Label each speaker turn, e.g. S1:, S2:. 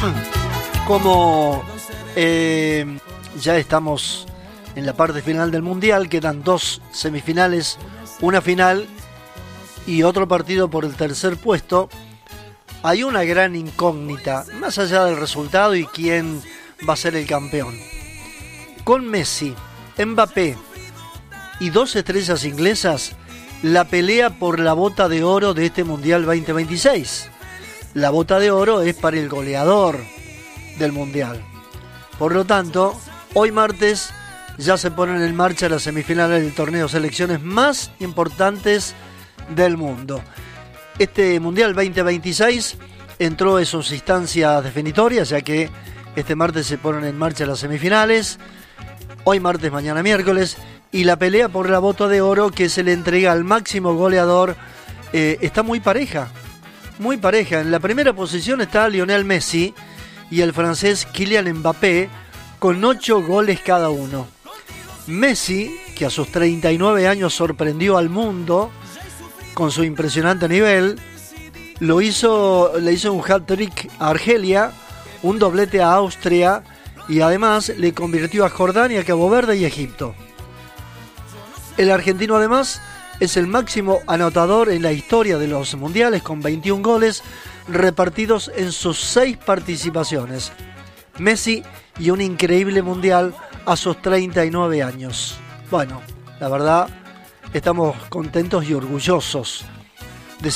S1: Como ya estamos en la parte final del Mundial, quedan 2 semifinales, una final y otro partido por el tercer puesto, hay una gran incógnita, más allá del resultado y quién va a ser el campeón. Con Messi, Mbappé y 2 estrellas inglesas, la pelea por la bota de oro de este Mundial 2026. La bota de oro es para el goleador del Mundial. Por lo tanto, hoy martes ya se ponen en marcha las semifinales del torneo selecciones más importantes del mundo. Este Mundial 2026 entró en sus instancias definitorias, ya que este martes se ponen en marcha las semifinales. Hoy martes, mañana miércoles. Y la pelea por la bota de oro que se le entrega al máximo goleador está muy pareja. Muy pareja. En la primera posición está Lionel Messi y el francés Kylian Mbappé con 8 goles cada uno. Messi, que a sus 39 años sorprendió al mundo con su impresionante nivel, le hizo un hat-trick a Argelia, un doblete a Austria y además le convirtió a Jordania, Cabo Verde y Egipto. El argentino además es el máximo anotador en la historia de los mundiales con 21 goles repartidos en sus 6 participaciones. Messi y un increíble mundial a sus 39 años. Bueno, la verdad, estamos contentos y orgullosos